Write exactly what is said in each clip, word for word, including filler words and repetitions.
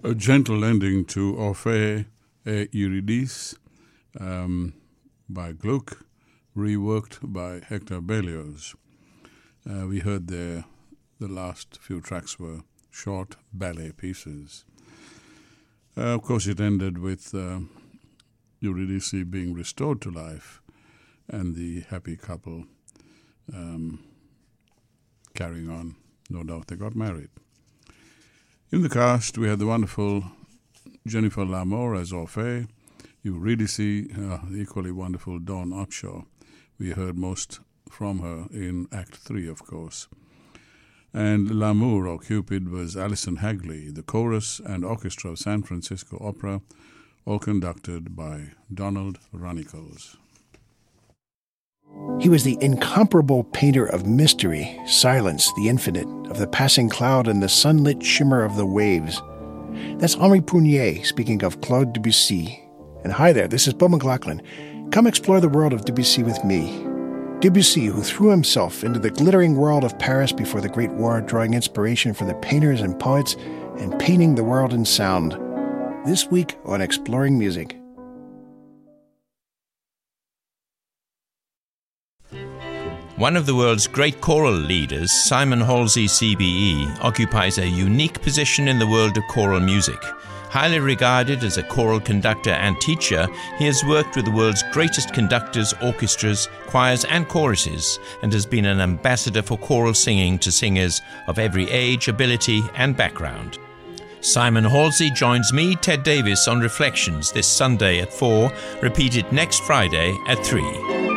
A gentle ending to Orphée et Eurydice um, by Gluck, reworked by Hector Berlioz. Uh, we heard there the last few tracks were short ballet pieces. Uh, of course, it ended with uh, Eurydice being restored to life and the happy couple um, carrying on. No doubt they got married. In the cast, we had the wonderful Jennifer Lamour as Orphée, Eurydice, uh, the equally wonderful Dawn Upshaw. We heard most from her in Act Three, of course. And Lamour, or Cupid, was Alison Hagley, the chorus and orchestra of San Francisco Opera, all conducted by Donald Runnicles. He was the incomparable painter of mystery, silence, the infinite, of the passing cloud and the sunlit shimmer of the waves. That's Henri Prunier speaking of Claude Debussy. And hi there, this is Bill McLaughlin. Come explore the world of Debussy with me. Debussy, who threw himself into the glittering world of Paris before the Great War, drawing inspiration for the painters and poets and painting the world in sound. This week on Exploring Music. One of the world's great choral leaders, Simon Halsey C B E, occupies a unique position in the world of choral music. Highly regarded as a choral conductor and teacher, he has worked with the world's greatest conductors, orchestras, choirs and choruses, and has been an ambassador for choral singing to singers of every age, ability and background. Simon Halsey joins me, Ted Davis, on Reflections this Sunday at four, repeated next Friday at three.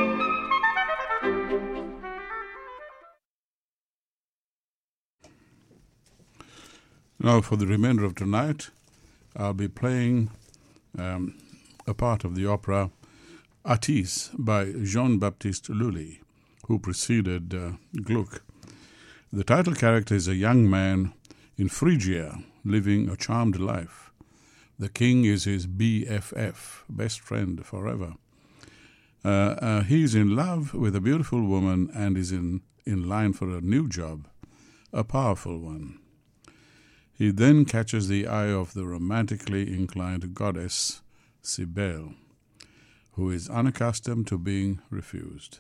Now, for the remainder of tonight, I'll be playing um, a part of the opera Atys by Jean-Baptiste Lully, who preceded uh, Gluck. The title character is a young man in Phrygia, living a charmed life. The king is his B F F, best friend forever. Uh, uh, he is in love with a beautiful woman and is in, in line for a new job, a powerful one. He then catches the eye of the romantically inclined goddess Cybele, who is unaccustomed to being refused.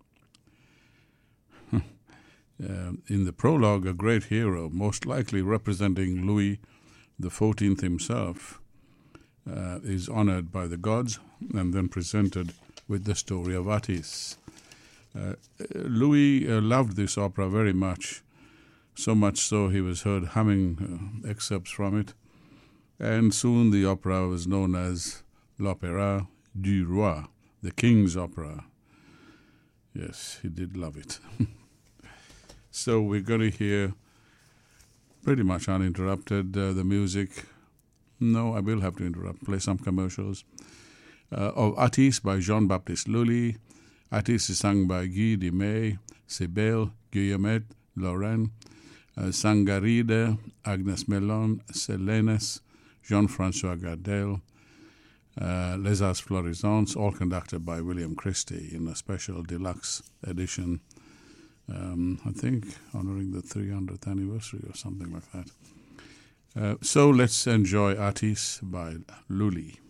uh, in the prologue, a great hero, most likely representing Louis the Fourteenth himself, uh, is honored by the gods and then presented with the story of Atys. Uh, Louis uh, loved this opera very much, so much so he was heard humming uh, excerpts from it, and soon the opera was known as l'Opéra du Roi, the King's Opera. Yes, he did love it. So we're going to hear, pretty much uninterrupted, uh, the music. No, I will have to interrupt, play some commercials. Uh, of Atys by Jean-Baptiste Lully. Atys is sung by Guy Dimay, Cybele, Guillemette, Lorraine, Uh, Sangaride, Agnes Mellon, Selenes, Jean-François Gardel, uh, Les Arts Florissants, all conducted by William Christie in a special deluxe edition, um, I think honoring the three hundredth anniversary or something like that. Uh, so let's enjoy Atys by Lully.